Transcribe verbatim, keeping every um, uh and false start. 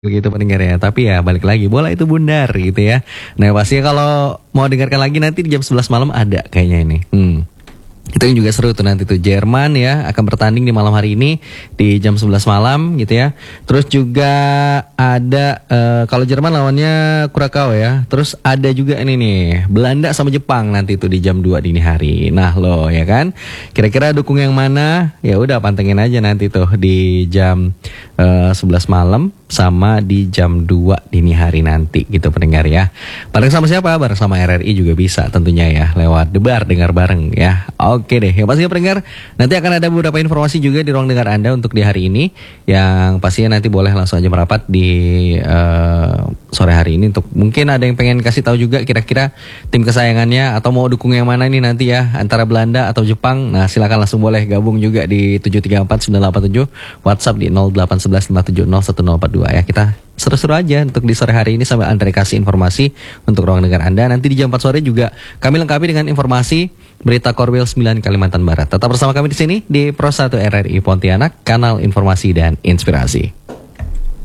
begitu pendengar ya. Tapi ya balik lagi, bola itu bundar gitu ya. Nah pastinya kalau mau dengarkan lagi nanti di jam sebelas malam ada kayaknya ini. Hmm. Itu yang juga seru tuh nanti tuh, Jerman ya akan bertanding di malam hari ini di jam sebelas malam gitu ya. Terus juga ada uh, kalau Jerman lawannya Kurakau ya. Terus ada juga ini nih Belanda sama Jepang nanti tuh di jam dua dini hari. Nah lo ya kan, kira-kira dukung yang mana? Ya udah pantengin aja nanti tuh di jam uh, sebelas malam sama di jam dua dini hari nanti gitu pendengar ya. Bareng sama siapa? Bareng sama R R I juga bisa tentunya ya, lewat debar dengar bareng ya. Oke deh, yang pastinya pendengar nanti akan ada beberapa informasi juga di ruang dengar Anda untuk di hari ini, yang pastinya nanti boleh langsung aja merapat di uh, sore hari ini untuk mungkin ada yang pengen kasih tahu juga kira-kira tim kesayangannya atau mau dukung yang mana nih nanti ya, antara Belanda atau Jepang. Nah silakan langsung boleh gabung juga di tujuh tiga empat sembilan delapan tujuh, WhatsApp di nol delapan satu satu lima tujuh nol satu nol empat dua ya. Kita seru-seru aja untuk di sore hari ini sambil Andre kasih informasi untuk ruang dengar Anda. Nanti di jam empat sore juga kami lengkapi dengan informasi berita Korwil sembilan Kalimantan Barat. Tetap bersama kami di sini di Pro satu R R I Pontianak, kanal informasi dan inspirasi.